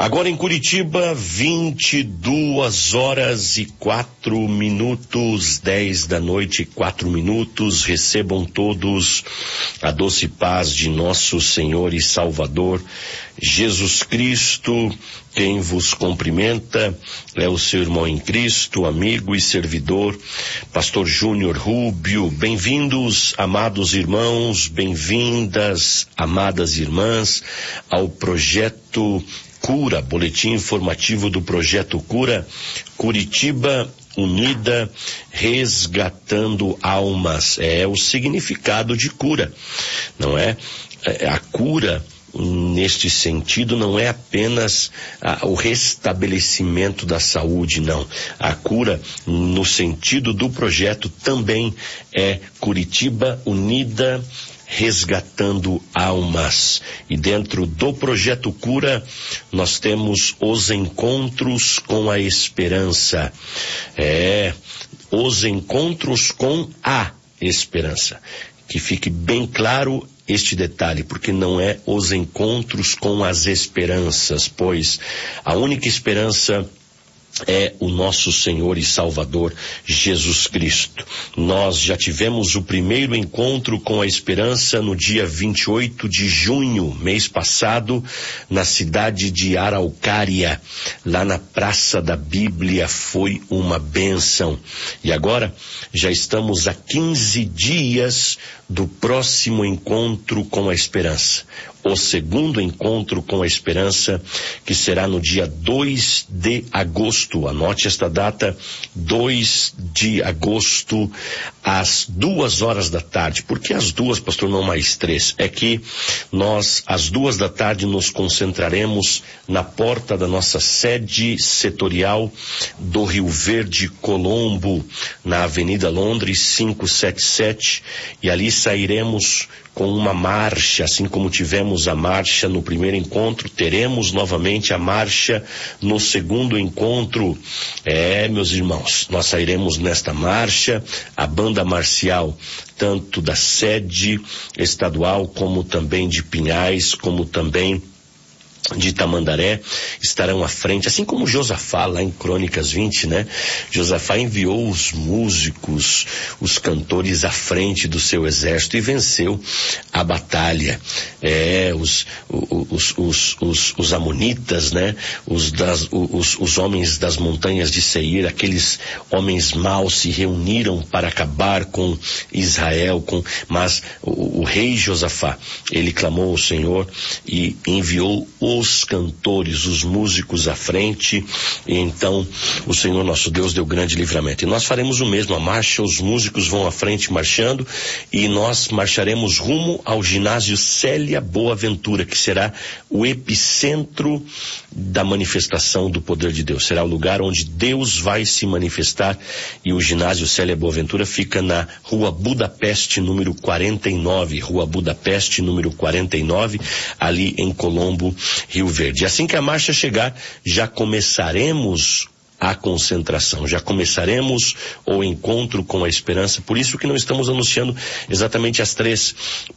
Agora em Curitiba, 22h04, 10 da noite, 4 minutos. Recebam todos a doce paz de nosso Senhor e Salvador, Jesus Cristo. Quem vos cumprimenta é o seu irmão em Cristo, amigo e servidor, Pastor Júnior Rubio. Bem-vindos, amados irmãos, bem-vindas, amadas irmãs, ao Projeto Cura, boletim informativo do Projeto Cura, Curitiba Unida, resgatando almas. É o significado de cura, não é? A cura, neste sentido, não é apenas o restabelecimento da saúde, não. A cura, no sentido do projeto, também é Curitiba Unida, resgatando almas. E dentro do Projeto Cura, nós temos os encontros com a esperança. Os encontros com a esperança. Que fique bem claro este detalhe, porque não é os encontros com as esperanças, pois a única esperança é o nosso Senhor e Salvador Jesus Cristo. Nós já tivemos o primeiro encontro com a esperança no dia 28 de junho, mês passado, na cidade de Araucária, lá na Praça da Bíblia. Foi uma bênção. E agora já estamos a 15 dias do próximo encontro com a esperança. O segundo encontro com a esperança, que será no dia 2 de agosto. Anote esta data, 2 de agosto, às 2h da tarde. Por que às 2, pastor, não mais 3? É que nós, às 2 da tarde, nos concentraremos na porta da nossa sede setorial do Rio Verde, Colombo, na Avenida Londres 577, e ali sairemos com uma marcha, assim como tivemos a marcha no primeiro encontro, teremos novamente a marcha no segundo encontro. Meus irmãos, nós sairemos nesta marcha, a banda marcial, tanto da sede estadual, como também de Pinhais, como também de Tamandaré, estarão à frente, assim como Josafá, lá em Crônicas 20, né? Josafá enviou os músicos, os cantores à frente do seu exército e venceu a batalha. Os amonitas, né? Os homens das montanhas de Seir, aqueles homens maus se reuniram para acabar com Israel, mas o rei Josafá, ele clamou ao Senhor e enviou os cantores, os músicos à frente, e então o Senhor nosso Deus deu grande livramento. E nós faremos o mesmo, a marcha, os músicos vão à frente marchando, e nós marcharemos rumo ao ginásio Célia Boaventura, que será o epicentro da manifestação do poder de Deus. Será o lugar onde Deus vai se manifestar, e o ginásio Célia Boaventura fica na Rua Budapeste, número 49, Rua Budapeste, número 49, ali em Colombo, Rio Verde. Assim que a marcha chegar, já começaremos a concentração, já começaremos o encontro com a esperança. Por isso que não estamos anunciando exatamente às 3,